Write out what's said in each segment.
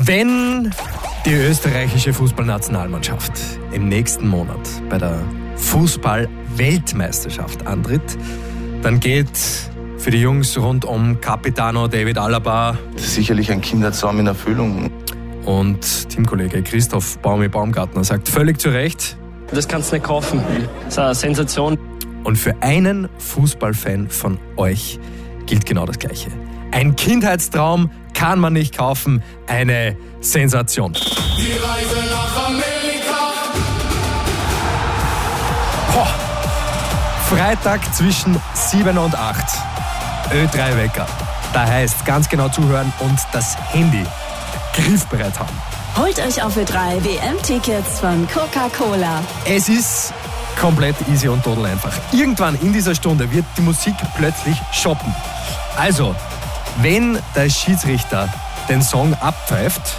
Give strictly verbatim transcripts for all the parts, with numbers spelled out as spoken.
Wenn die österreichische Fußballnationalmannschaft im nächsten Monat bei der Fußball-Weltmeisterschaft antritt, dann geht für die Jungs rund um Capitano David Alaba das ist sicherlich ein Kindertraum in Erfüllung. Und Teamkollege Christoph Baumi-Baumgartner sagt völlig zu Recht: Das kannst du nicht kaufen. Das ist eine Sensation. Und für einen Fußballfan von euch gilt genau das Gleiche. Ein Kindheitstraum kann man nicht kaufen, eine Sensation. Die Reise nach Amerika. Boah. Freitag zwischen sieben und acht. Ö drei Wecker. Da heißt ganz genau zuhören und das Handy griffbereit haben. Holt euch auf Ö drei W M-Tickets von Coca-Cola. Es ist komplett easy und total einfach. Irgendwann in dieser Stunde wird die Musik plötzlich shoppen. Also, wenn der Schiedsrichter den Song abpfeift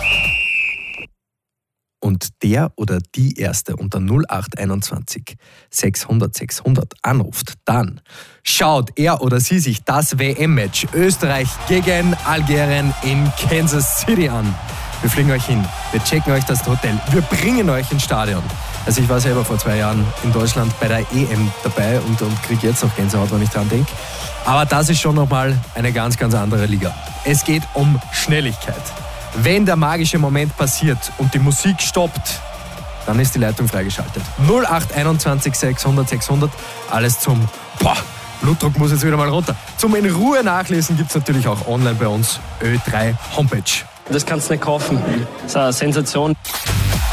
und der oder die Erste unter null acht einundzwanzig sechshundert sechshundert anruft, dann schaut er oder sie sich das W M-Match Österreich gegen Algerien in Kansas City an. Wir fliegen euch hin, wir checken euch das Hotel, wir bringen euch ins Stadion. Also ich war selber vor zwei Jahren in Deutschland bei der E M dabei und, und kriege jetzt noch Gänsehaut, wenn ich dran denke. Aber das ist schon nochmal eine ganz, ganz andere Liga. Es geht um Schnelligkeit. Wenn der magische Moment passiert und die Musik stoppt, dann ist die Leitung freigeschaltet. null acht einundzwanzig sechshundert sechshundert, alles zum, boah, Blutdruck muss jetzt wieder mal runter. Zum in Ruhe nachlesen gibt es natürlich auch online bei uns Ö drei Homepage. Das kannst du nicht kaufen. Das ist eine Sensation.